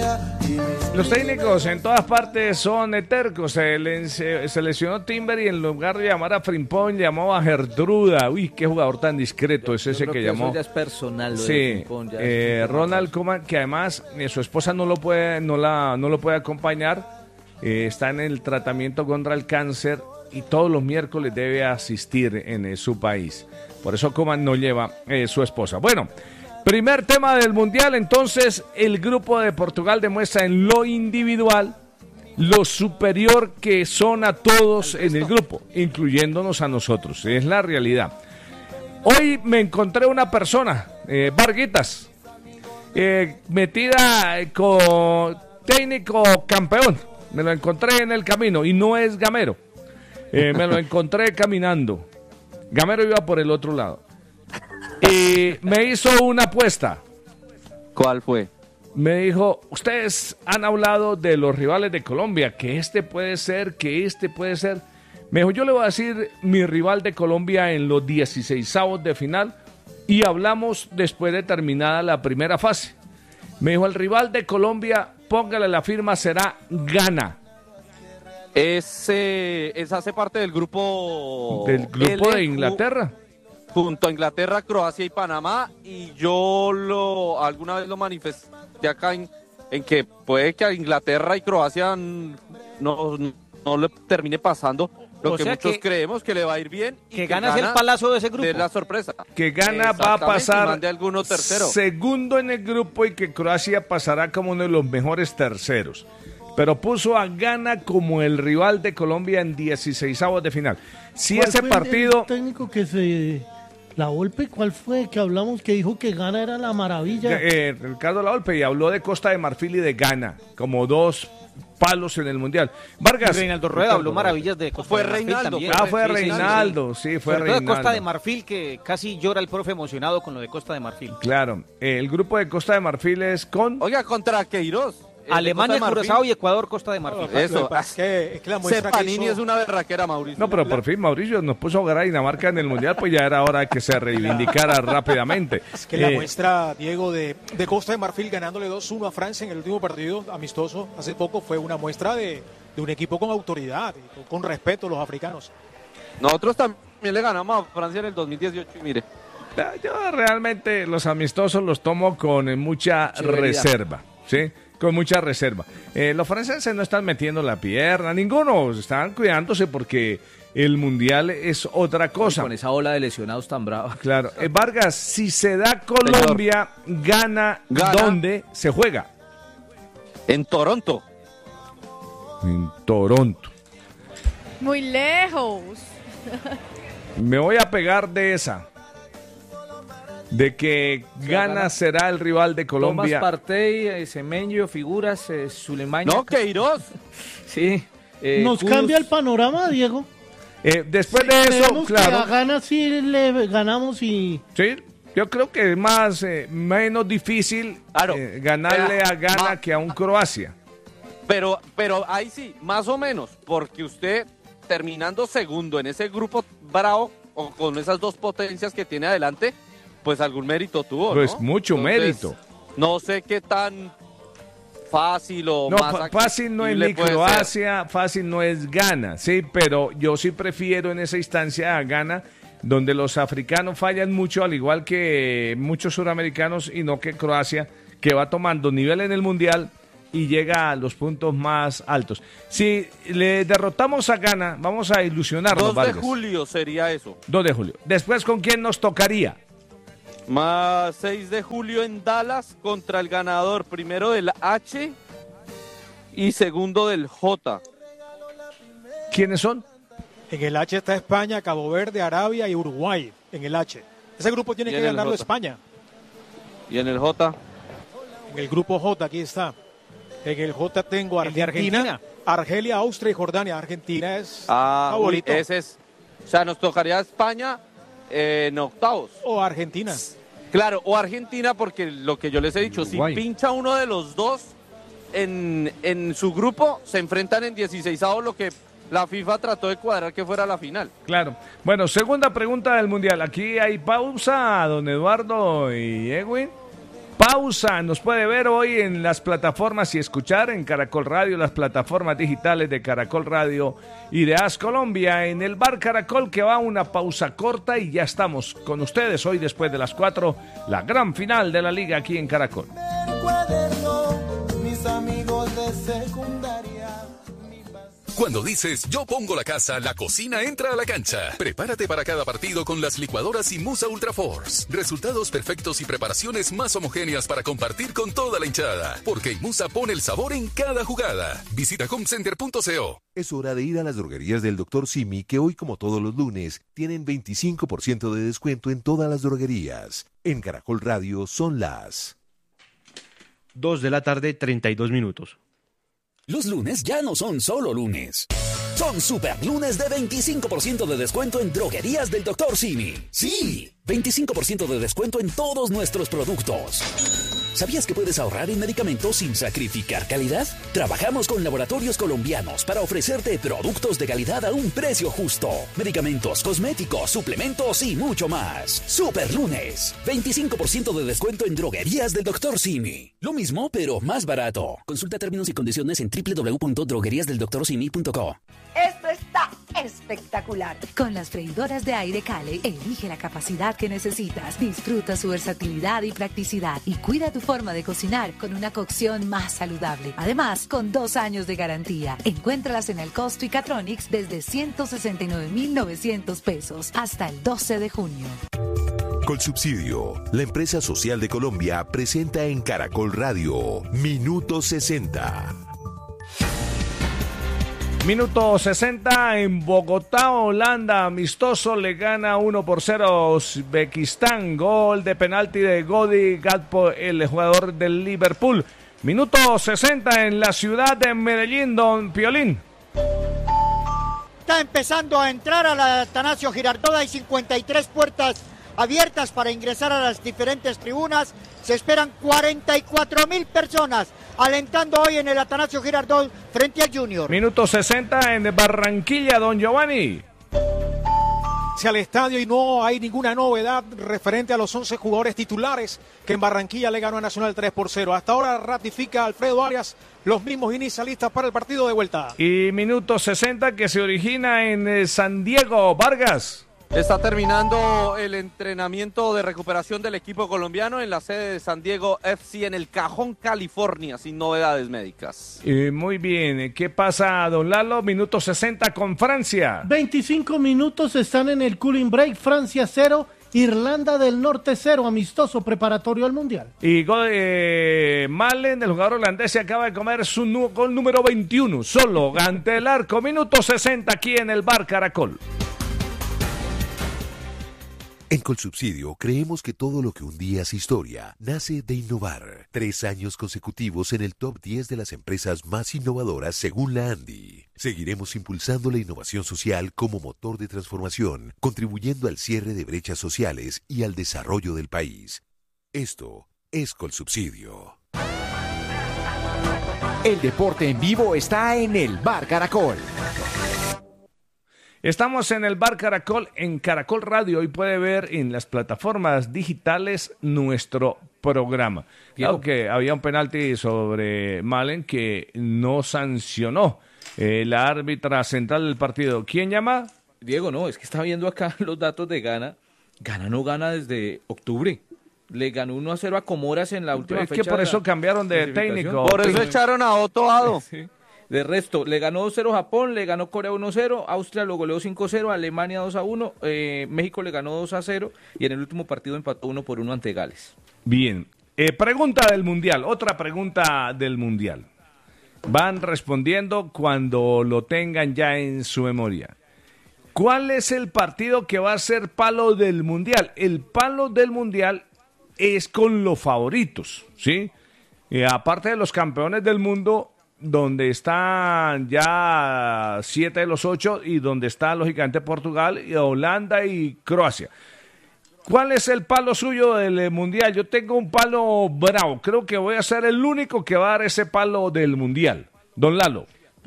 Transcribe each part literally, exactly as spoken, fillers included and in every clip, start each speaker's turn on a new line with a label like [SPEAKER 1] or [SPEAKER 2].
[SPEAKER 1] Los técnicos en todas partes son tercos. Se, le, se, se lesionó Timber y en lugar de llamar a Frimpong llamó a Gertruda. Uy, qué jugador tan discreto es ese que, que llamó.
[SPEAKER 2] Eso ya es personal. Lo
[SPEAKER 1] sí,
[SPEAKER 2] de Frimpong, ya
[SPEAKER 1] eh,
[SPEAKER 2] es
[SPEAKER 1] Ronald Koeman, que además eh, su esposa no lo puede, no la, no lo puede acompañar. Eh, está en el tratamiento contra el cáncer y todos los miércoles debe asistir en eh, su país. Por eso Koeman no lleva eh, su esposa. Bueno. Primer tema del Mundial, entonces el grupo de Portugal demuestra en lo individual lo superior que son a todos en el grupo, incluyéndonos a nosotros, es la realidad. Hoy me encontré una persona, eh, Varguitas, eh, metida con técnico campeón, me lo encontré en el camino y no es gamero, eh, me lo encontré caminando, gamero iba por el otro lado. Y me hizo una apuesta.
[SPEAKER 3] ¿Cuál fue?
[SPEAKER 1] Me dijo, ustedes han hablado de los rivales de Colombia, que este puede ser, que este puede ser. Me dijo, yo le voy a decir mi rival de Colombia en los dieciseisavos de final y hablamos después de terminada la primera fase. Me dijo, el rival de Colombia, póngale la firma, será Ghana.
[SPEAKER 3] Ese, ese hace parte del grupo...
[SPEAKER 1] Del grupo de Inglaterra.
[SPEAKER 3] Junto a Inglaterra, Croacia y Panamá, y yo lo alguna vez lo manifesté acá en, en que puede que a Inglaterra y Croacia no, no le termine pasando lo
[SPEAKER 2] o
[SPEAKER 3] que
[SPEAKER 2] sea
[SPEAKER 3] muchos
[SPEAKER 2] que,
[SPEAKER 3] creemos que le va a ir bien. Y
[SPEAKER 2] que, que
[SPEAKER 3] Gana
[SPEAKER 2] es el palazo de ese grupo.
[SPEAKER 3] De la sorpresa.
[SPEAKER 1] Que Ghana va a pasar
[SPEAKER 3] tercero.
[SPEAKER 1] segundo en el grupo y que Croacia pasará como uno de los mejores terceros. Pero puso a Ghana como el rival de Colombia en dieciseisavos de final. Si ese partido...
[SPEAKER 4] El técnico que se... La Volpe, ¿cuál fue? Que hablamos que dijo que Ghana era la maravilla.
[SPEAKER 1] Eh, Ricardo La Volpe, y habló de Costa de Marfil y de Ghana, como dos palos en el Mundial. Vargas.
[SPEAKER 2] Y Reinaldo Rueda habló maravillas de Costa
[SPEAKER 3] fue
[SPEAKER 2] de Marfil
[SPEAKER 3] Reinaldo,
[SPEAKER 2] también.
[SPEAKER 1] Ah, fue Reinaldo, sí, sí fue
[SPEAKER 2] Sobre
[SPEAKER 1] Reinaldo.
[SPEAKER 2] todo de Costa de Marfil, que casi llora el profe emocionado con lo de Costa de Marfil.
[SPEAKER 1] Claro, eh, el grupo de Costa de Marfil es con...
[SPEAKER 3] Oiga, contra Queiroz.
[SPEAKER 2] Alemania, Curazao y Ecuador, Costa de Marfil.
[SPEAKER 3] Eso,
[SPEAKER 5] es que, es que la muestra
[SPEAKER 3] Panini
[SPEAKER 5] que hizo...
[SPEAKER 3] es una berraquera, Mauricio.
[SPEAKER 1] No, pero por fin Mauricio nos puso a ganar a Dinamarca en el Mundial, pues ya era hora de que se reivindicara rápidamente.
[SPEAKER 5] Es que la
[SPEAKER 1] Eh,
[SPEAKER 5] muestra, Diego, de, de Costa de Marfil ganándole dos uno a Francia en el último partido amistoso hace poco fue una muestra de, de un equipo con autoridad, con, con respeto a los africanos.
[SPEAKER 3] Nosotros también le ganamos a Francia en el dos mil dieciocho y mire.
[SPEAKER 1] Yo realmente los amistosos los tomo con mucha
[SPEAKER 2] Severidad.
[SPEAKER 1] reserva, ¿sí? Con mucha reserva. Eh, los franceses no están metiendo la pierna, ninguno, están cuidándose porque el Mundial es otra cosa.
[SPEAKER 2] Con esa ola de lesionados tan brava.
[SPEAKER 1] Claro. Eh, Vargas, si se da Colombia, gana,
[SPEAKER 3] Gana.
[SPEAKER 1] ¿dónde se juega?
[SPEAKER 3] En Toronto.
[SPEAKER 1] En Toronto.
[SPEAKER 6] Muy lejos.
[SPEAKER 1] Me voy a pegar de esa. De que Ghana
[SPEAKER 2] gana.
[SPEAKER 1] será el rival de Colombia.
[SPEAKER 2] Tomás Partey, eh, Semenyo, Figuras, eh, Sulemania.
[SPEAKER 3] No, Queiroz.
[SPEAKER 2] Sí. Eh,
[SPEAKER 4] Nos
[SPEAKER 2] Kudus.
[SPEAKER 4] cambia el panorama, Diego.
[SPEAKER 1] Eh, después de eso,
[SPEAKER 4] Creemos que a
[SPEAKER 1] claro.
[SPEAKER 4] Ghana sí le ganamos y...
[SPEAKER 1] Sí, yo creo que es más eh, menos difícil
[SPEAKER 3] Claro.
[SPEAKER 1] eh, ganarle a Ghana
[SPEAKER 3] Ma-
[SPEAKER 1] que a un Croacia.
[SPEAKER 3] Pero, pero ahí sí, más o menos, porque usted terminando segundo en ese grupo bravo, o con esas dos potencias que tiene adelante, pues algún mérito tuvo,
[SPEAKER 1] Pues
[SPEAKER 3] ¿no?
[SPEAKER 1] mucho
[SPEAKER 3] Entonces,
[SPEAKER 1] mérito.
[SPEAKER 3] No sé qué tan fácil o
[SPEAKER 1] No,
[SPEAKER 3] más
[SPEAKER 1] fa- fácil no es
[SPEAKER 3] accesible
[SPEAKER 1] ni
[SPEAKER 3] puede ser.
[SPEAKER 1] Croacia, fácil no es Ghana, sí, pero yo sí prefiero en esa instancia a Ghana, donde los africanos fallan mucho, al igual que muchos suramericanos, y no que Croacia, que va tomando nivel en el Mundial y llega a los puntos más altos. Si le derrotamos a Ghana, vamos a ilusionarnos,
[SPEAKER 3] dos de
[SPEAKER 1] Vargas.
[SPEAKER 3] julio sería eso.
[SPEAKER 1] dos de julio. Después, ¿con quién nos tocaría?
[SPEAKER 3] Más seis de julio en Dallas contra el ganador primero del H y segundo del J.
[SPEAKER 1] ¿Quiénes son?
[SPEAKER 5] En el H está España, Cabo Verde, Arabia y Uruguay. En el H. Ese grupo tiene
[SPEAKER 3] Y
[SPEAKER 5] que
[SPEAKER 3] en el
[SPEAKER 5] ganarlo
[SPEAKER 3] J.
[SPEAKER 5] España.
[SPEAKER 3] Y en el J,
[SPEAKER 5] En el grupo J, aquí está. En el J tengo
[SPEAKER 2] El de
[SPEAKER 5] Argentina,
[SPEAKER 2] Argentina.
[SPEAKER 5] Argelia, Austria y Jordania. Argentina es
[SPEAKER 3] ah, uy,
[SPEAKER 5] favorito.
[SPEAKER 3] ese es. O sea, nos tocaría España eh, en octavos.
[SPEAKER 5] O Argentina.
[SPEAKER 3] Claro, o Argentina, porque lo que yo les he dicho,
[SPEAKER 1] Uruguay.
[SPEAKER 3] si pincha uno de los dos en, en su grupo, se enfrentan en dieciseisavos, lo que la FIFA trató de cuadrar que fuera la final.
[SPEAKER 1] Claro. Bueno, segunda pregunta del Mundial. Aquí hay pausa, don Eduardo y Edwin. Pausa, nos puede ver hoy en las plataformas y escuchar en Caracol Radio, las plataformas digitales de Caracol Radio y de As Colombia, en el Bar Caracol, que va a una pausa corta y ya estamos con ustedes hoy después de las cuatro, la gran final de la liga aquí en Caracol.
[SPEAKER 7] Mis amigos de secundaria.
[SPEAKER 8] Cuando dices yo pongo la casa, la cocina entra a la cancha. Prepárate para cada partido con las licuadoras Imusa Ultra Force. Resultados perfectos y preparaciones más homogéneas para compartir con toda la hinchada. Porque Imusa pone el sabor en cada jugada. Visita homecenter punto co.
[SPEAKER 9] Es hora de ir a las droguerías del doctor Simi, que hoy, como todos los lunes, tienen veinticinco por ciento de descuento en todas las droguerías. En Caracol Radio son las
[SPEAKER 10] dos de la tarde, treinta y dos minutos.
[SPEAKER 11] Los lunes ya no son solo lunes. Son super lunes de veinticinco por ciento de descuento en droguerías del doctor Simi. Sí, veinticinco por ciento de descuento en todos nuestros productos. ¿Sabías que puedes ahorrar en medicamentos sin sacrificar calidad? Trabajamos con laboratorios colombianos para ofrecerte productos de calidad a un precio justo. Medicamentos, cosméticos, suplementos y mucho más. Super lunes. veinticinco por ciento de descuento en droguerías del doctor Simi. Lo mismo, pero más barato. Consulta términos y condiciones en doble u doble u doble u punto droguerías del doctor simi punto co.
[SPEAKER 12] Esto está espectacular. Con las freidoras de aire Cale, elige la capacidad que necesitas. Disfruta su versatilidad y practicidad y cuida tu forma de cocinar con una cocción más saludable. Además, con dos años de garantía. Encuéntralas en el Costo y Catronics desde ciento sesenta y nueve mil novecientos pesos hasta el doce de junio.
[SPEAKER 9] Colsubsidio, la empresa social de Colombia, presenta en Caracol Radio Minuto sesenta.
[SPEAKER 1] Minuto sesenta en Bogotá, Holanda, amistoso, le gana uno por cero a Uzbekistán, gol de penalti de Godi Gakpo, el jugador del Liverpool. Minuto sesenta en la ciudad de Medellín, don Piolín.
[SPEAKER 13] Está empezando a entrar a la Atanasio Girardot, hay cincuenta y tres puertas abiertas para ingresar a las diferentes tribunas. Se esperan cuarenta y cuatro mil personas alentando hoy en el Atanasio Girardot frente al Junior.
[SPEAKER 1] Minuto sesenta en Barranquilla, don Giovanni.
[SPEAKER 5] Al estadio y no hay ninguna novedad referente a los once jugadores titulares que en Barranquilla le ganó a Nacional tres por cero. Hasta ahora ratifica Alfredo Arias los mismos inicialistas para el partido de vuelta.
[SPEAKER 1] Y minuto sesenta que se origina en eh, San Diego, Vargas.
[SPEAKER 3] Está terminando el entrenamiento de recuperación del equipo colombiano en la sede de San Diego F C en el Cajón, California, sin novedades médicas.
[SPEAKER 1] Eh, muy bien, ¿qué pasa, don Lalo? Minuto sesenta con Francia.
[SPEAKER 4] veinticinco minutos están en el cooling break, Francia cero, Irlanda del Norte cero, amistoso preparatorio al Mundial.
[SPEAKER 1] Y gol de eh, Malen, el jugador holandés, se acaba de comer su nu- gol número veintiuno, solo ante el arco. Minuto sesenta aquí en el Bar Caracol.
[SPEAKER 9] En Colsubsidio creemos que todo lo que un día es historia nace de innovar. Tres años consecutivos en el top diez de las empresas más innovadoras según la Andy. Seguiremos impulsando la innovación social como motor de transformación, contribuyendo al cierre de brechas sociales y al desarrollo del país. Esto es Colsubsidio.
[SPEAKER 14] El deporte en vivo está en el Bar Caracol.
[SPEAKER 1] Estamos en el Bar Caracol, en Caracol Radio, y puede ver en las plataformas digitales nuestro programa. Claro que había un penalti sobre Malen que no sancionó eh, la árbitra central del partido. ¿Quién llama?
[SPEAKER 15] Diego, no, es que está viendo acá los datos de Ghana. Ghana no gana desde octubre. Le ganó uno a cero a Comoras en la última
[SPEAKER 1] fecha.
[SPEAKER 15] Es
[SPEAKER 1] que por eso cambiaron de técnico.
[SPEAKER 3] Por eso echaron a Otto Addo.
[SPEAKER 15] Sí. De resto, le ganó dos cero Japón, le ganó Corea uno cero, Austria lo goleó cinco cero, Alemania dos a uno, eh, México le ganó dos a cero y en el último partido empató uno por uno ante Gales.
[SPEAKER 1] Bien, eh, pregunta del Mundial, otra pregunta del Mundial. Van respondiendo cuando lo tengan ya en su memoria. ¿Cuál es el partido que va a ser palo del Mundial? El palo del Mundial es con los favoritos, ¿sí? Eh, aparte de los campeones del mundo, donde están ya siete de los ocho y donde está lógicamente Portugal, y Holanda y Croacia. ¿Cuál es el palo suyo del Mundial? Yo tengo un palo bravo, creo que voy a ser el único que va a dar ese palo del Mundial. Don Lalo.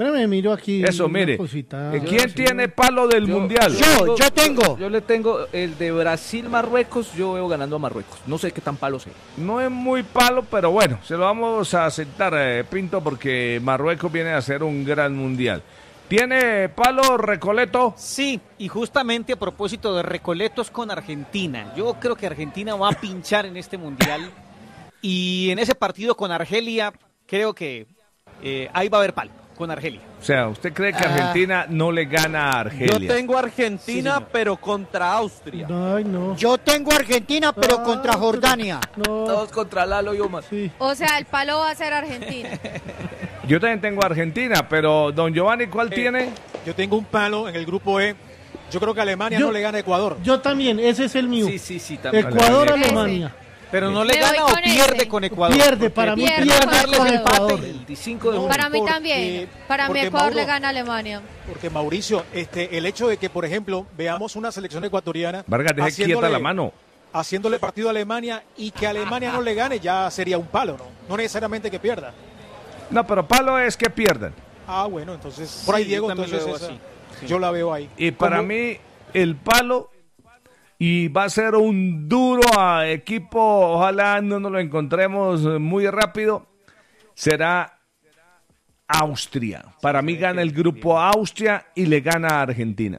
[SPEAKER 4] Espérame, miro aquí.
[SPEAKER 1] Eso,
[SPEAKER 4] una
[SPEAKER 1] mire.
[SPEAKER 4] cosita.
[SPEAKER 1] Eh, ¿Quién tiene palo del
[SPEAKER 15] Yo-
[SPEAKER 1] mundial?
[SPEAKER 13] Yo, yo tengo.
[SPEAKER 15] Yo le tengo el de Brasil-Marruecos, yo veo ganando a Marruecos. No sé qué tan palo sea.
[SPEAKER 1] No es muy palo, pero bueno, se lo vamos a aceptar, eh, Pinto, porque Marruecos viene a hacer un gran mundial. ¿Tiene palo Recoleto?
[SPEAKER 2] Sí, y justamente a propósito de Recoletos con Argentina. Yo creo que Argentina va a pinchar en este mundial. Y en ese partido con Argelia, creo que eh, ahí va a haber palo, con Argelia.
[SPEAKER 1] O sea, ¿usted cree que
[SPEAKER 2] Ah.
[SPEAKER 1] Argentina no le gana a Argelia?
[SPEAKER 3] Yo tengo Argentina,
[SPEAKER 2] Sí, señor.
[SPEAKER 3] pero contra Austria.
[SPEAKER 4] Ay, no.
[SPEAKER 13] Yo tengo Argentina, pero
[SPEAKER 4] Ah,
[SPEAKER 13] contra Jordania.
[SPEAKER 4] No.
[SPEAKER 15] Todos contra Lalo y Omar.
[SPEAKER 4] Sí.
[SPEAKER 6] O sea, el palo va a ser Argentina.
[SPEAKER 1] Yo también tengo Argentina, pero don Giovanni, ¿cuál
[SPEAKER 5] Eh,
[SPEAKER 1] tiene?
[SPEAKER 5] Yo tengo un palo en el grupo E. Yo creo que Alemania
[SPEAKER 4] Yo-
[SPEAKER 5] no le gana a Ecuador.
[SPEAKER 4] Yo también, ese es el mío.
[SPEAKER 15] Sí, sí, sí, también.
[SPEAKER 4] Ecuador,
[SPEAKER 1] Alemania.
[SPEAKER 4] Alemania.
[SPEAKER 2] Pero no le
[SPEAKER 6] Me voy
[SPEAKER 2] gana o
[SPEAKER 6] con
[SPEAKER 2] pierde
[SPEAKER 6] ese.
[SPEAKER 2] con Ecuador.
[SPEAKER 4] Pierde, para mí
[SPEAKER 6] Pierde,
[SPEAKER 4] pierde
[SPEAKER 6] darles
[SPEAKER 4] con
[SPEAKER 6] el
[SPEAKER 4] Ecuador.
[SPEAKER 15] El veinticinco de
[SPEAKER 5] No,
[SPEAKER 15] junio.
[SPEAKER 6] Para mí
[SPEAKER 5] porque-
[SPEAKER 6] también. Para mí
[SPEAKER 5] porque
[SPEAKER 6] Ecuador
[SPEAKER 5] Mauro-
[SPEAKER 6] le gana a Alemania.
[SPEAKER 5] Porque Mauricio, este, el hecho de que, por ejemplo, veamos una selección ecuatoriana
[SPEAKER 1] Vargas, deje quieta
[SPEAKER 5] haciéndole-
[SPEAKER 1] la mano.
[SPEAKER 5] haciéndole partido a Alemania y que Alemania no le gane, ya sería un palo, ¿no? No necesariamente que pierda.
[SPEAKER 1] No, pero palo es que pierdan.
[SPEAKER 5] Ah, bueno, entonces, por ahí
[SPEAKER 2] Sí,
[SPEAKER 5] Diego,
[SPEAKER 2] yo también
[SPEAKER 5] entonces
[SPEAKER 2] lo veo
[SPEAKER 5] esa-
[SPEAKER 2] así. Sí.
[SPEAKER 5] yo la veo ahí.
[SPEAKER 1] Y para
[SPEAKER 5] Como-
[SPEAKER 1] mí, el palo, y va a ser un duro a equipo, ojalá no nos lo encontremos muy rápido, será Austria. Para mí gana el grupo Austria y le gana a Argentina.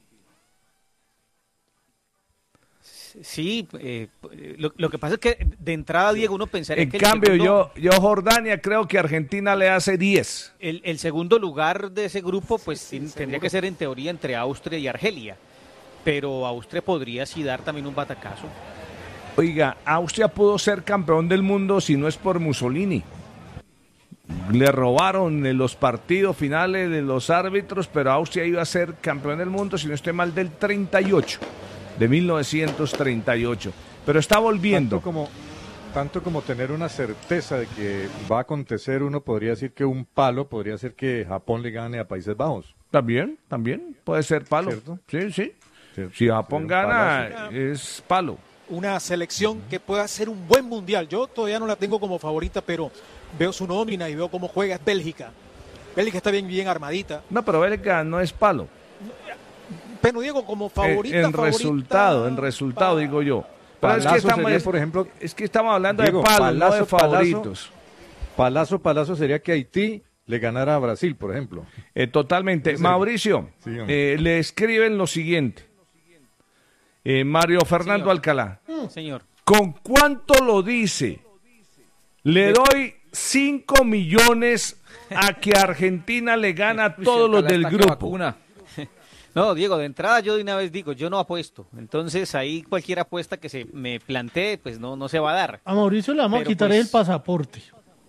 [SPEAKER 2] Sí, eh, lo, lo que pasa es que de entrada, Diego, uno pensaría
[SPEAKER 1] En
[SPEAKER 2] que el
[SPEAKER 1] cambio,
[SPEAKER 2] segundo-
[SPEAKER 1] yo, yo Jordania creo que Argentina le hace diez.
[SPEAKER 2] El, el segundo lugar de ese grupo, pues tin- tendría que ser en teoría entre Austria y Argelia. Pero Austria podría sí dar también un batacazo.
[SPEAKER 1] Oiga, Austria pudo ser campeón del mundo si no es por Mussolini. Le robaron en los partidos finales de los árbitros, pero Austria iba a ser campeón del mundo, si no estoy mal, del treinta y ocho, de mil novecientos treinta y ocho. Pero está volviendo.
[SPEAKER 16] Tanto como, tanto como tener una certeza de que va a acontecer, uno podría decir que un palo podría ser que Japón le gane a Países Bajos.
[SPEAKER 1] También, también, puede ser palo.
[SPEAKER 16] ¿Cierto?
[SPEAKER 1] Sí, sí.
[SPEAKER 16] Cierto.
[SPEAKER 1] Si Japón
[SPEAKER 16] Sería un
[SPEAKER 1] gana,
[SPEAKER 5] palazo.
[SPEAKER 1] es palo.
[SPEAKER 5] Una selección que pueda ser un buen mundial. Yo todavía no la tengo como favorita, pero veo su nómina y veo cómo juega. Es Bélgica. Bélgica está bien, bien armadita.
[SPEAKER 1] No, pero Bélgica no es palo.
[SPEAKER 5] Pero Diego, como favorita,
[SPEAKER 1] en, en
[SPEAKER 5] favorita,
[SPEAKER 1] resultado, en resultado,
[SPEAKER 5] pa-
[SPEAKER 1] digo yo. Pero es que,
[SPEAKER 16] Palazo
[SPEAKER 1] estamos,
[SPEAKER 16] sería,
[SPEAKER 1] es,
[SPEAKER 16] por ejemplo,
[SPEAKER 1] es que estamos hablando
[SPEAKER 16] Diego,
[SPEAKER 1] de palos, no de
[SPEAKER 16] palazo, palazo.
[SPEAKER 1] favoritos.
[SPEAKER 16] Palazo, palazo sería que Haití le ganara a Brasil, por ejemplo.
[SPEAKER 1] Eh, totalmente.
[SPEAKER 16] Sí.
[SPEAKER 1] Mauricio,
[SPEAKER 16] Sí, hombre.
[SPEAKER 1] eh, le escriben lo siguiente. Eh, Mario Fernando
[SPEAKER 2] Señor.
[SPEAKER 1] Alcalá.
[SPEAKER 2] Señor.
[SPEAKER 1] ¿Con cuánto lo dice? Le doy cinco millones a que Argentina le gana a todos los del grupo.
[SPEAKER 2] No, Diego, de entrada yo de una vez digo, yo no apuesto. Entonces ahí cualquier apuesta que se me plantee, pues no, no se va a dar.
[SPEAKER 4] A Mauricio le vamos
[SPEAKER 2] Pero
[SPEAKER 4] a quitar
[SPEAKER 2] pues-
[SPEAKER 4] el pasaporte.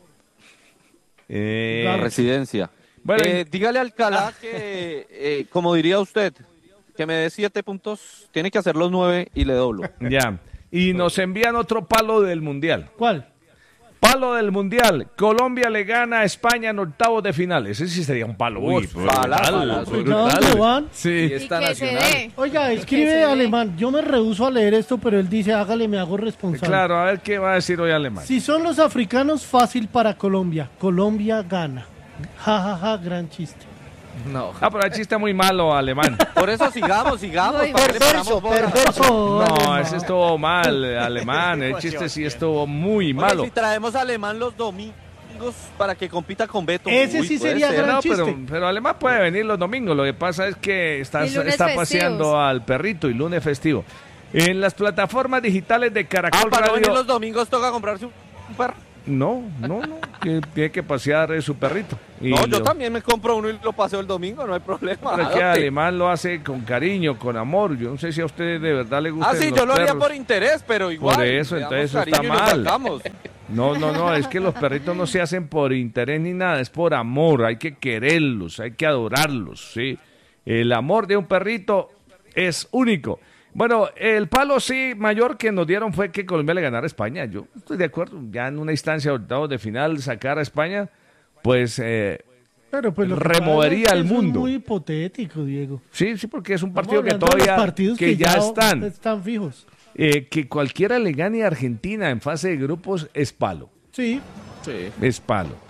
[SPEAKER 1] Eh,
[SPEAKER 3] La residencia.
[SPEAKER 1] Bueno,
[SPEAKER 3] Eh,
[SPEAKER 1] y-
[SPEAKER 3] dígale a Alcalá que, eh, como diría usted, que me dé siete puntos, tiene que hacer los nueve y le doblo.
[SPEAKER 1] Ya. Y nos envían otro palo del Mundial.
[SPEAKER 4] ¿Cuál?
[SPEAKER 1] Palo del Mundial. Colombia le gana a España en octavos de final. Ese sí sería un palo. Uy,
[SPEAKER 3] Uy,
[SPEAKER 1] brutal,
[SPEAKER 3] palazo,
[SPEAKER 4] Pues
[SPEAKER 1] brutal.
[SPEAKER 4] ya, ¿dónde van?
[SPEAKER 1] Sí.
[SPEAKER 6] Y que se dé.
[SPEAKER 4] Oiga,
[SPEAKER 6] Y que
[SPEAKER 4] escribe
[SPEAKER 6] se dé.
[SPEAKER 4] alemán. Yo me rehúso a leer esto, pero él dice, hágale, me hago responsable.
[SPEAKER 1] Claro, a ver qué va a decir hoy Alemán.
[SPEAKER 4] Si son los africanos, fácil para Colombia. Colombia gana. Ja, ja, ja, gran chiste.
[SPEAKER 15] No.
[SPEAKER 1] Ah, pero el chiste muy malo, Alemán.
[SPEAKER 3] Por eso sigamos, sigamos.
[SPEAKER 6] Muy
[SPEAKER 3] ¿para qué le
[SPEAKER 13] Perverso,
[SPEAKER 3] paramos bola?
[SPEAKER 13] perverso.
[SPEAKER 4] Oh,
[SPEAKER 1] No,
[SPEAKER 4] alemán.
[SPEAKER 1] ese estuvo mal, Alemán. El chiste sí estuvo muy
[SPEAKER 3] Oye,
[SPEAKER 1] malo.
[SPEAKER 3] si traemos a Alemán los domingos para que compita con Beto.
[SPEAKER 4] Ese
[SPEAKER 3] Uy,
[SPEAKER 4] sí
[SPEAKER 3] puede
[SPEAKER 4] sería
[SPEAKER 3] ser.
[SPEAKER 4] gran
[SPEAKER 1] No, pero,
[SPEAKER 4] chiste.
[SPEAKER 1] pero Alemán puede venir los domingos. Lo que pasa es que está,
[SPEAKER 6] Y lunes
[SPEAKER 1] está
[SPEAKER 6] festivos.
[SPEAKER 1] paseando al perrito y lunes festivo. En las plataformas digitales de
[SPEAKER 3] Ah,
[SPEAKER 1] Caracol
[SPEAKER 3] para no venir
[SPEAKER 1] Radio.
[SPEAKER 3] los domingos toca comprarse un un perro.
[SPEAKER 1] No, no, no. que tiene que pasear eh, su perrito. Y
[SPEAKER 3] No, yo
[SPEAKER 1] lo-
[SPEAKER 3] también me compro uno y lo paseo el domingo, no hay problema.
[SPEAKER 1] Pero es que
[SPEAKER 3] adopte.
[SPEAKER 1] Alemán lo hace con cariño, con amor. Yo no sé si a usted de verdad le gusta.
[SPEAKER 3] Ah, sí, yo lo haría por interés, pero igual.
[SPEAKER 1] Por eso,
[SPEAKER 3] le damos
[SPEAKER 1] entonces eso está
[SPEAKER 3] cariño y lo
[SPEAKER 1] mal.
[SPEAKER 3] sacamos.
[SPEAKER 1] No, no, no, es que los perritos no se hacen por interés ni nada, es por amor, hay que quererlos, hay que adorarlos, ¿sí? El amor de un perrito es único. Bueno, el palo sí mayor que nos dieron fue que Colombia le ganara a España. Yo estoy de acuerdo, ya en una instancia de octavos de final sacar a España, pues eh,
[SPEAKER 4] Pero pues lo que
[SPEAKER 1] removería
[SPEAKER 4] pasa es
[SPEAKER 1] al
[SPEAKER 4] que eso
[SPEAKER 1] mundo.
[SPEAKER 4] Es muy hipotético, Diego.
[SPEAKER 1] Sí, sí, porque es un
[SPEAKER 4] Estamos
[SPEAKER 1] partido que
[SPEAKER 4] hablando de los
[SPEAKER 1] todavía
[SPEAKER 4] partidos
[SPEAKER 1] que ya están.
[SPEAKER 4] están fijos.
[SPEAKER 1] Eh, que cualquiera le gane a Argentina en fase de grupos es palo.
[SPEAKER 4] Sí.
[SPEAKER 15] Sí.
[SPEAKER 1] Es palo.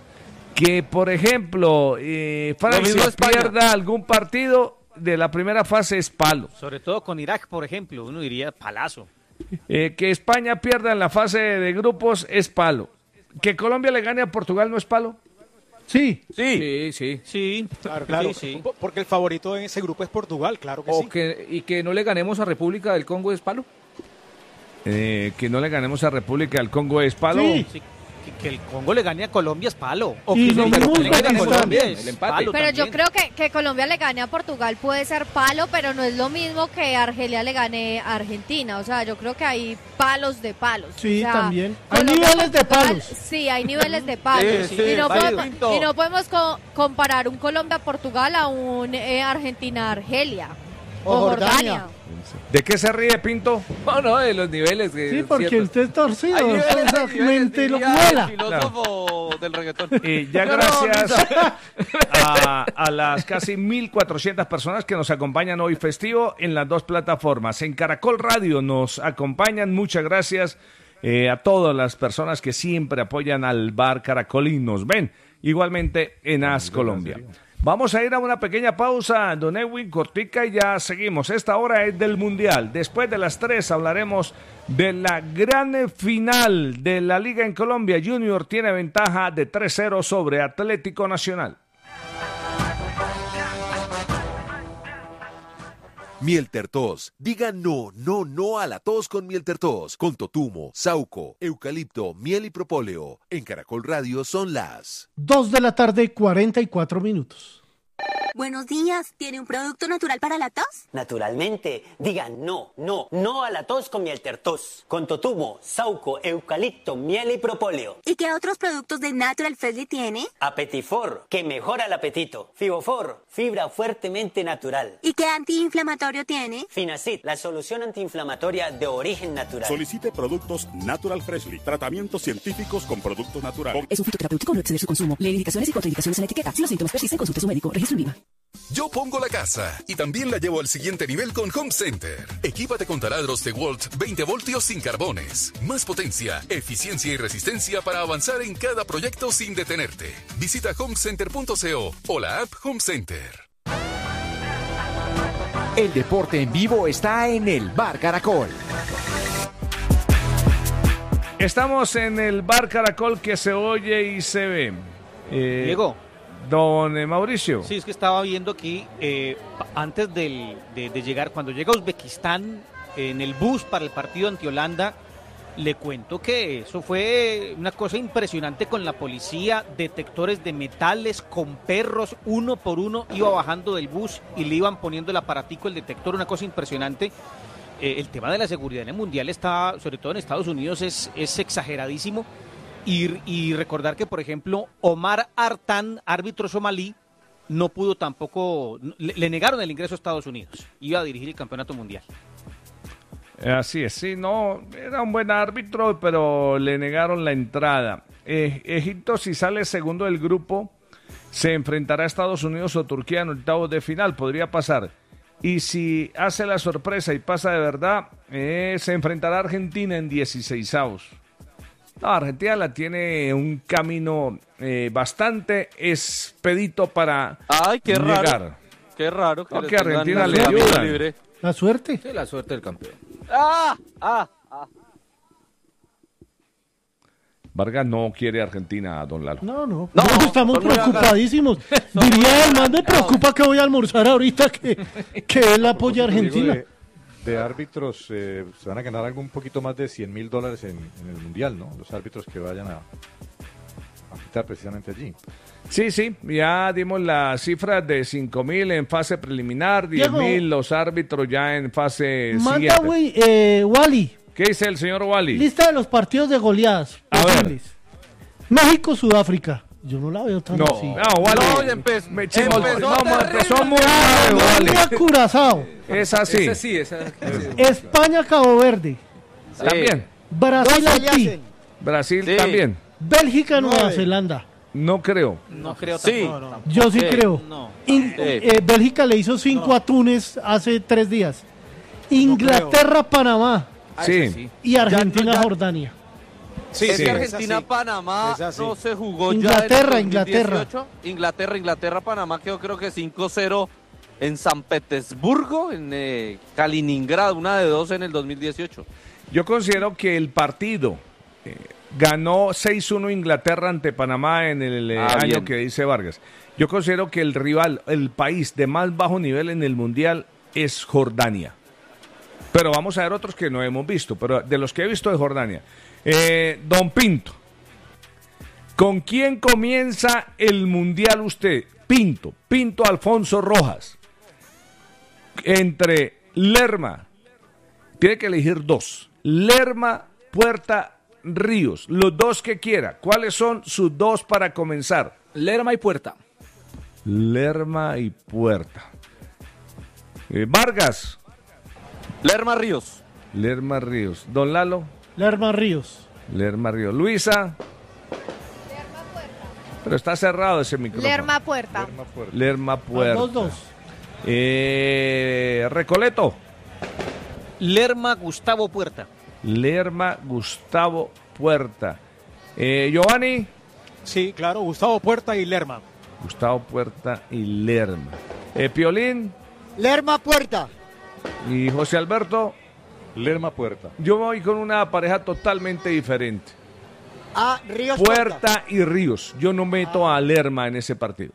[SPEAKER 1] que, por ejemplo, eh, Francia pierda algún partido de la primera fase es palo.
[SPEAKER 2] Sobre todo con Irak, por ejemplo, uno diría palazo.
[SPEAKER 1] Eh, que España pierda en la fase de grupos es palo. Que Colombia le gane a Portugal no es palo.
[SPEAKER 4] Sí.
[SPEAKER 15] Sí, sí.
[SPEAKER 2] Sí,
[SPEAKER 5] claro, claro.
[SPEAKER 2] Sí, sí.
[SPEAKER 5] Porque el favorito en ese grupo es Portugal, claro que
[SPEAKER 15] o
[SPEAKER 5] sí.
[SPEAKER 15] Que, y que no le ganemos a República del Congo es palo.
[SPEAKER 1] Eh, que no le ganemos a República del Congo es palo.
[SPEAKER 2] Sí. Sí, que, que el Congo le gane a Colombia es palo. O
[SPEAKER 4] y
[SPEAKER 2] que
[SPEAKER 4] lo
[SPEAKER 2] el
[SPEAKER 4] mismo
[SPEAKER 2] Congo le gane a
[SPEAKER 4] Uzbekistán.
[SPEAKER 2] Colombia es
[SPEAKER 15] El empate.
[SPEAKER 2] palo
[SPEAKER 6] Pero yo
[SPEAKER 2] también.
[SPEAKER 6] creo que, que Colombia le gane a Portugal puede ser palo, pero no es lo mismo que Argelia le gane a Argentina. O sea, yo creo que hay palos de palos.
[SPEAKER 4] Sí,
[SPEAKER 6] O sea,
[SPEAKER 4] también. Hay
[SPEAKER 6] Colombia,
[SPEAKER 4] niveles de
[SPEAKER 6] Portugal,
[SPEAKER 4] palos.
[SPEAKER 6] Sí, hay niveles de palos.
[SPEAKER 2] Sí, sí,
[SPEAKER 6] y, no
[SPEAKER 2] válido.
[SPEAKER 6] podemos, y no podemos co- comparar un Colombia-Portugal a un eh, Argentina-Argelia. O,
[SPEAKER 13] O
[SPEAKER 6] Jordania.
[SPEAKER 13] Jordania.
[SPEAKER 1] ¿De qué se ríe, Pinto?
[SPEAKER 15] No, no, de los niveles. que
[SPEAKER 4] Sí,
[SPEAKER 15] es
[SPEAKER 4] porque
[SPEAKER 15] cierto.
[SPEAKER 4] usted es torcido.
[SPEAKER 3] Hay niveles,
[SPEAKER 4] esa
[SPEAKER 3] hay niveles,
[SPEAKER 4] mente lo
[SPEAKER 3] diría
[SPEAKER 4] vuela.
[SPEAKER 3] el filósofo del reggaetón.
[SPEAKER 1] Y ya
[SPEAKER 3] No, no,
[SPEAKER 1] gracias
[SPEAKER 3] Misa.
[SPEAKER 1] a, a las casi mil cuatrocientas personas que nos acompañan hoy festivo en las dos plataformas. En Caracol Radio nos acompañan, muchas gracias eh, a todas las personas que siempre apoyan al Bar Caracol y nos ven. Igualmente en As Colombia. Vamos a ir a una pequeña pausa, don Edwin, cortica, y ya seguimos. Esta hora es del Mundial. Después de las tres hablaremos de la gran final de la Liga en Colombia. Junior tiene ventaja de tres cero sobre Atlético Nacional.
[SPEAKER 9] Mieltertos. Diga no, no, no a la tos con Mieltertos. Con totumo, sauco, eucalipto, miel y propóleo. En Caracol Radio son las...
[SPEAKER 4] Dos de la tarde, cuarenta y cuatro minutos.
[SPEAKER 17] Buenos días, ¿tiene un producto natural para la tos?
[SPEAKER 18] Naturalmente, digan no, no, no a la tos con Mieltertos. Con totumo, sauco, eucalipto, miel y propóleo.
[SPEAKER 17] ¿Y qué otros productos de Natural Freshly tiene?
[SPEAKER 18] Apetifor, que mejora el apetito. Fibofor, fibra fuertemente natural.
[SPEAKER 17] ¿Y qué antiinflamatorio tiene?
[SPEAKER 18] Finacid, la solución antiinflamatoria de origen natural.
[SPEAKER 19] Solicite productos Natural Freshly, tratamientos científicos con productos naturales.
[SPEAKER 20] Es un fitoterapéutico, no exceder su consumo. Lee indicaciones y contraindicaciones en la etiqueta. Si los síntomas persisten, consulte a su médico. Registro INVIMA.
[SPEAKER 8] Yo pongo la casa y también la llevo al siguiente nivel con Home Center. Equípate con taladros DeWalt veinte voltios sin carbones. Más potencia, eficiencia y resistencia para avanzar en cada proyecto sin detenerte. Visita home center punto co o la app Home Center.
[SPEAKER 14] El deporte en vivo está en el Bar Caracol.
[SPEAKER 1] Estamos en el Bar Caracol que se oye y se ve. Eh,
[SPEAKER 2] Diego.
[SPEAKER 1] Don eh, Mauricio.
[SPEAKER 2] Sí, es que estaba viendo aquí, eh, antes del, de, de llegar, cuando llega a Uzbekistán, en el bus para el partido ante Holanda, le cuento que eso fue una cosa impresionante con la policía, detectores de metales, con perros, uno por uno, iba bajando del bus y le iban poniendo el aparatico, el detector, una cosa impresionante. Eh, el tema de la seguridad en el Mundial está, sobre todo en Estados Unidos, es, es exageradísimo. Y, y recordar que, por ejemplo, Omar Artan, árbitro somalí, no pudo tampoco, le, le negaron el ingreso a Estados Unidos. Iba a dirigir el campeonato mundial.
[SPEAKER 1] Así es, sí, no, era un buen árbitro, pero le negaron la entrada. Eh, Egipto, si sale segundo del grupo, se enfrentará a Estados Unidos o Turquía en octavos de final, podría pasar. Y si hace la sorpresa y pasa de verdad, eh, se enfrentará a Argentina en dieciseisavos. No, Argentina la tiene un camino eh, bastante expedito para
[SPEAKER 3] Ay, qué
[SPEAKER 1] llegar.
[SPEAKER 3] raro. Qué raro que,
[SPEAKER 1] No,
[SPEAKER 3] les
[SPEAKER 1] que
[SPEAKER 3] tengan
[SPEAKER 1] Argentina
[SPEAKER 3] el
[SPEAKER 1] le
[SPEAKER 3] camino
[SPEAKER 1] ayudan.
[SPEAKER 3] libre.
[SPEAKER 4] La suerte.
[SPEAKER 15] Sí, la suerte del campeón.
[SPEAKER 3] Ah, ah, ah.
[SPEAKER 1] Vargas no quiere Argentina, don Lalo.
[SPEAKER 4] No, no.
[SPEAKER 3] No,
[SPEAKER 4] No, estamos
[SPEAKER 3] son muy
[SPEAKER 4] preocupadísimos. Diría él, más me preocupa que voy a almorzar ahorita que, que él apoya a Argentina.
[SPEAKER 16] De, de árbitros, eh, se van a ganar algo un poquito más de cien mil dólares en, en el Mundial, ¿no? Los árbitros que vayan a, a pitar precisamente allí.
[SPEAKER 1] Sí, sí, ya dimos las cifras de cinco mil en fase preliminar, diez mil los árbitros ya en fase
[SPEAKER 4] Manda,
[SPEAKER 1] siguiente.
[SPEAKER 4] güey, eh, Wally.
[SPEAKER 1] ¿Qué dice el señor Wally?
[SPEAKER 4] Lista de los partidos de goleadas.
[SPEAKER 1] A
[SPEAKER 4] posibles. México, Sudáfrica. Yo no la veo tan
[SPEAKER 1] No,
[SPEAKER 4] así.
[SPEAKER 1] no, Wally.
[SPEAKER 3] No, ya empezó.
[SPEAKER 1] Me echemos-
[SPEAKER 3] Empezó
[SPEAKER 1] no,
[SPEAKER 3] terrible.
[SPEAKER 1] empezó muy mal, Wally.
[SPEAKER 4] Colombia, Curazao.
[SPEAKER 1] Es así.
[SPEAKER 15] Esa sí, esa. sí.
[SPEAKER 4] España, Cabo Verde.
[SPEAKER 1] También.
[SPEAKER 4] Brasil,
[SPEAKER 13] doce le
[SPEAKER 4] Haití.
[SPEAKER 13] hacen.
[SPEAKER 1] Brasil
[SPEAKER 3] Sí.
[SPEAKER 1] también.
[SPEAKER 4] Bélgica, Nueva
[SPEAKER 13] Nueve.
[SPEAKER 4] Zelanda.
[SPEAKER 1] No creo.
[SPEAKER 2] No creo
[SPEAKER 3] Sí.
[SPEAKER 2] tampoco.
[SPEAKER 4] Yo sí
[SPEAKER 3] Sí.
[SPEAKER 4] creo.
[SPEAKER 2] No.
[SPEAKER 4] In-
[SPEAKER 3] Sí.
[SPEAKER 4] eh, Bélgica le hizo cinco a Túnez hace tres días. Inglaterra, Panamá.
[SPEAKER 15] Ah,
[SPEAKER 1] Sí.
[SPEAKER 15] ese sí.
[SPEAKER 4] Y Argentina,
[SPEAKER 13] Ya, no, ya.
[SPEAKER 4] Jordania.
[SPEAKER 5] Sí,
[SPEAKER 3] es
[SPEAKER 5] sí.
[SPEAKER 3] que Argentina-Panamá no se jugó
[SPEAKER 4] Inglaterra,
[SPEAKER 3] ya en el
[SPEAKER 4] Inglaterra.
[SPEAKER 3] dos mil dieciocho. Inglaterra, Inglaterra-Panamá quedó creo que cinco cero en San Petersburgo, en eh, Kaliningrado, una de dos en el dos mil dieciocho.
[SPEAKER 1] Yo considero que el partido eh, ganó seis uno Inglaterra ante Panamá en el eh,
[SPEAKER 3] Ah,
[SPEAKER 1] año
[SPEAKER 3] bien.
[SPEAKER 1] que dice Vargas. Yo considero que el rival, el país de más bajo nivel en el Mundial es Jordania. Pero vamos a ver otros que no hemos visto, pero de los que he visto es Jordania. Eh, Don Pinto, ¿con quién comienza el Mundial usted? Pinto, Pinto Alfonso Rojas. Entre Lerma, tiene que elegir dos. Lerma, Puerta, Ríos, los dos que quiera. ¿Cuáles son sus dos para comenzar?
[SPEAKER 15] Lerma y Puerta.
[SPEAKER 1] Lerma y Puerta. Eh, Vargas.
[SPEAKER 3] Lerma Ríos.
[SPEAKER 1] Lerma Ríos. Don Lalo.
[SPEAKER 4] Lerma Ríos.
[SPEAKER 1] Lerma Ríos. Luisa. Pero está cerrado ese micrófono.
[SPEAKER 6] Lerma Puerta.
[SPEAKER 1] Lerma Puerta.
[SPEAKER 4] Dos, dos.
[SPEAKER 1] Eh, Recoleto.
[SPEAKER 2] Lerma Gustavo Puerta.
[SPEAKER 1] Lerma Gustavo Puerta. Eh, Giovanni.
[SPEAKER 5] Sí, claro, Gustavo Puerta y Lerma.
[SPEAKER 1] Gustavo Puerta y Lerma. Eh, Piolín.
[SPEAKER 13] Lerma Puerta.
[SPEAKER 1] Y José Alberto.
[SPEAKER 16] Lerma Puerta.
[SPEAKER 1] Yo voy con una pareja totalmente diferente.
[SPEAKER 13] A Ríos
[SPEAKER 1] Puerta y Ríos. Yo no meto a Lerma en ese partido.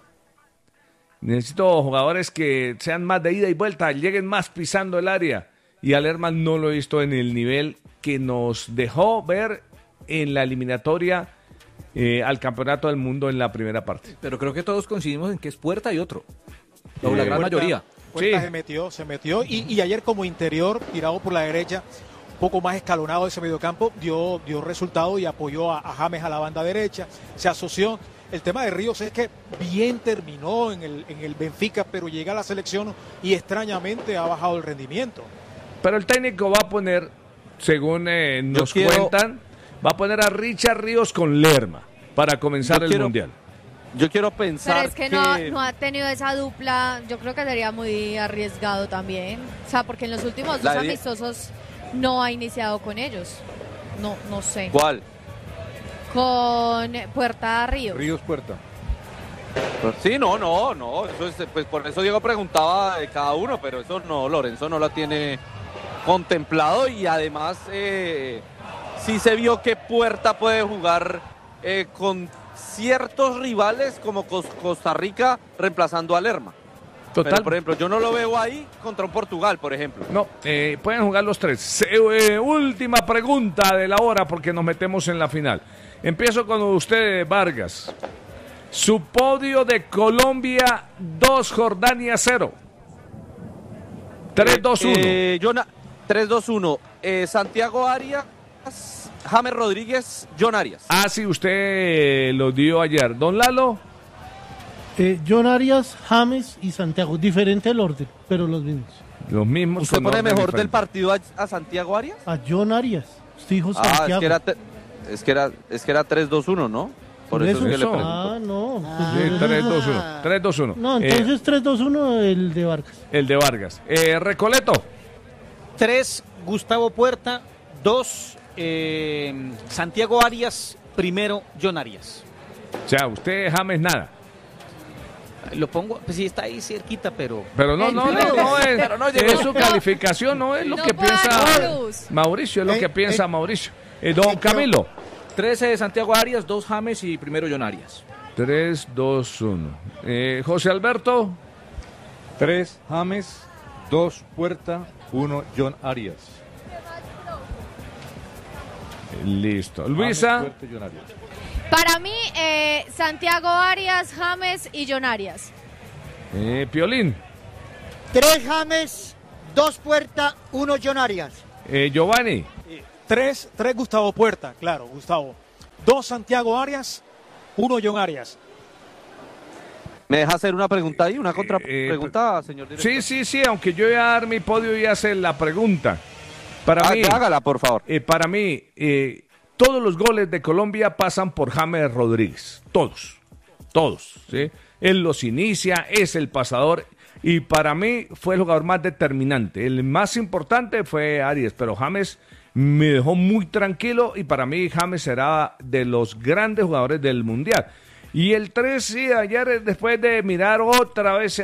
[SPEAKER 1] Necesito jugadores que sean más de ida y vuelta, lleguen más pisando el área. Y a Lerma no lo he visto en el nivel que nos dejó ver en la eliminatoria eh, al Campeonato del Mundo en la primera parte.
[SPEAKER 15] Pero creo que todos coincidimos en que es Puerta y otro. O
[SPEAKER 1] Eh,
[SPEAKER 15] la gran
[SPEAKER 5] Puerta-
[SPEAKER 15] mayoría.
[SPEAKER 5] Puerta
[SPEAKER 1] Sí.
[SPEAKER 5] se metió, se metió. Y, y ayer como interior, tirado por la derecha, un poco más escalonado ese mediocampo, dio, dio resultado y apoyó a, a James a la banda derecha. Se asoció. El tema de Ríos es que bien terminó en el, en el Benfica, pero llega a la selección y extrañamente ha bajado el rendimiento.
[SPEAKER 1] Pero el técnico va a poner, según eh, nos
[SPEAKER 3] quiero-
[SPEAKER 1] cuentan, va a poner a Richard Ríos con Lerma para comenzar
[SPEAKER 3] Yo
[SPEAKER 1] el
[SPEAKER 3] quiero-
[SPEAKER 1] Mundial.
[SPEAKER 3] Yo quiero pensar
[SPEAKER 6] Pero es que, No, no ha tenido esa dupla, yo creo que sería muy arriesgado también. O sea, porque en los últimos
[SPEAKER 3] La
[SPEAKER 6] dos
[SPEAKER 3] de-
[SPEAKER 6] amistosos no ha iniciado con ellos. No, no sé.
[SPEAKER 3] ¿Cuál?
[SPEAKER 6] Con Puerta Ríos.
[SPEAKER 16] Ríos Puerta.
[SPEAKER 3] Sí, no, no, no. Eso es, pues por eso Diego preguntaba de cada uno, pero eso no, Lorenzo no lo tiene contemplado y además eh, sí se vio que Puerta puede jugar eh, con ciertos rivales como Cos- Costa Rica reemplazando a Lerma.
[SPEAKER 1] Total.
[SPEAKER 3] Pero, por ejemplo, yo no lo veo ahí contra un Portugal, por ejemplo.
[SPEAKER 1] No, eh, pueden jugar los tres. Se- eh, última pregunta de la hora porque nos metemos en la final. Empiezo con usted, Vargas. Su podio de Colombia, dos, Jordania, cero. tres dos uno.
[SPEAKER 3] Eh, Jona- tres dos uno. Eh, Santiago Arias, James Rodríguez, John Arias.
[SPEAKER 1] Ah, sí, usted lo dio ayer. Don Lalo.
[SPEAKER 4] Eh, John Arias, James y Santiago. Diferente el orden, pero los mismos.
[SPEAKER 1] Los mismos.
[SPEAKER 3] ¿Usted
[SPEAKER 1] con
[SPEAKER 3] pone
[SPEAKER 1] orden
[SPEAKER 3] mejor
[SPEAKER 1] diferente.
[SPEAKER 3] del partido a, a Santiago Arias?
[SPEAKER 4] A John Arias. Usted dijo
[SPEAKER 3] Ah,
[SPEAKER 4] Santiago.
[SPEAKER 3] es que era, te- es que era, es que era tres dos uno, ¿no? Por
[SPEAKER 4] Por
[SPEAKER 3] eso,
[SPEAKER 4] eso.
[SPEAKER 3] es que le
[SPEAKER 1] Eso.
[SPEAKER 3] pregunto.
[SPEAKER 4] Ah, no.
[SPEAKER 1] Sí,
[SPEAKER 4] Pues,
[SPEAKER 1] tres dos uno. tres dos uno.
[SPEAKER 4] No,
[SPEAKER 1] Eh,
[SPEAKER 4] entonces tres dos uno el de Vargas.
[SPEAKER 1] el de Vargas. Eh, Recoleto.
[SPEAKER 2] Tres, Gustavo Puerta. Dos, eh, Santiago Arias. Primero, John Arias.
[SPEAKER 1] O sea, usted James nada.
[SPEAKER 2] Lo pongo, pues sí, está ahí cerquita, pero...
[SPEAKER 1] Pero no,
[SPEAKER 6] El
[SPEAKER 1] no, no,
[SPEAKER 6] plus.
[SPEAKER 1] no es,
[SPEAKER 2] Pero no llegó.
[SPEAKER 1] es su calificación, no es lo
[SPEAKER 6] No
[SPEAKER 1] que
[SPEAKER 6] puede
[SPEAKER 1] piensa
[SPEAKER 6] dar plus.
[SPEAKER 1] Mauricio, es lo
[SPEAKER 13] Eh,
[SPEAKER 1] que piensa
[SPEAKER 13] eh,
[SPEAKER 1] Mauricio. Eh, don Camilo.
[SPEAKER 15] trece de Santiago Arias, dos James y primero John Arias.
[SPEAKER 1] tres, dos, uno. Eh, José Alberto.
[SPEAKER 16] tres James, dos Puerta, uno John Arias.
[SPEAKER 1] Listo.
[SPEAKER 16] James,
[SPEAKER 1] Luisa.
[SPEAKER 16] Puerta y John Arias.
[SPEAKER 6] Para mí, eh, Santiago Arias, James y John Arias.
[SPEAKER 1] Eh, Piolín.
[SPEAKER 13] Tres James, dos Puerta, uno John Arias.
[SPEAKER 1] Eh, Giovanni.
[SPEAKER 5] Tres, tres Gustavo Puerta, claro, Gustavo. Dos Santiago Arias, uno John Arias.
[SPEAKER 3] ¿Me deja hacer una pregunta ahí? ¿Una contrapregunta, señor director?
[SPEAKER 1] Sí, sí, sí, aunque yo voy a dar mi podio y hacer la pregunta. Para
[SPEAKER 3] Ah,
[SPEAKER 1] mí,
[SPEAKER 3] hágala, por favor.
[SPEAKER 1] eh, para mí, eh, todos los goles de Colombia pasan por James Rodríguez. Todos. Todos. ¿sí? Él los inicia, es el pasador. Y para mí fue el jugador más determinante. El más importante fue Arias, pero James me dejó muy tranquilo y para mí James será de los grandes jugadores del Mundial. Y el tres, sí, ayer después de mirar otra vez